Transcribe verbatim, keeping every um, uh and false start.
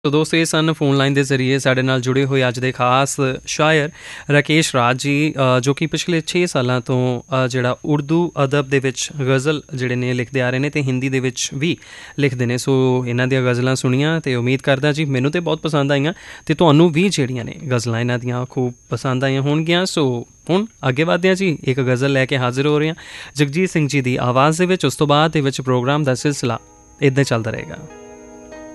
ਸੋ ਦੋਸਤੋ, ਇਹ ਸਨ phone line ਦੇ ਜ਼ਰੀਏ ਸਾਡੇ ਨਾਲ ਜੁੜੇ ਹੋਏ ਅੱਜ ਦੇ ਖਾਸ ਸ਼ਾਇਰ ਰਾਕੇਸ਼ ਰਾਜ ਜੀ, ਜੋ ਕਿ ਪਿਛਲੇ ਛੇ ਸਾਲਾਂ ਤੋਂ ਜਿਹੜਾ ਉਰਦੂ ਅਦਬ ਦੇ ਵਿੱਚ ਗਜ਼ਲ ਜਿਹੜੇ ਨੇ ਲਿਖਦੇ ਆ ਰਹੇ ਨੇ ਅਤੇ ਹਿੰਦੀ ਦੇ ਵਿੱਚ ਵੀ ਲਿਖਦੇ ਨੇ। ਸੋ ਇਹਨਾਂ ਦੀਆਂ ਗਜ਼ਲਾਂ ਸੁਣੀਆਂ ਅਤੇ ਉਮੀਦ ਕਰਦਾ ਜੀ ਮੈਨੂੰ ਤਾਂ ਬਹੁਤ ਪਸੰਦ ਆਈਆਂ ਅਤੇ ਤੁਹਾਨੂੰ ਵੀ ਜਿਹੜੀਆਂ ਨੇ ਗਜ਼ਲਾਂ ਇਹਨਾਂ ਦੀਆਂ ਖੂਬ ਪਸੰਦ ਆਈਆਂ ਹੋਣਗੀਆਂ। ਸੋ ਹੁਣ ਅੱਗੇ ਵੱਧਦੇ ਹਾਂ ਜੀ, ਇੱਕ ਗਜ਼ਲ ਲੈ ਕੇ ਹਾਜ਼ਰ ਹੋ ਰਹੇ ਹਾਂ ਜਗਜੀਤ ਸਿੰਘ ਜੀ ਦੀ ਆਵਾਜ਼ ਦੇ ਵਿੱਚ। ਉਸ ਤੋਂ ਬਾਅਦ ਦੇ ਵਿੱਚ ਪ੍ਰੋਗਰਾਮ ਦਾ ਸਿਲਸਿਲਾ ਇੱਦਾਂ ਚੱਲਦਾ ਰਹੇਗਾ।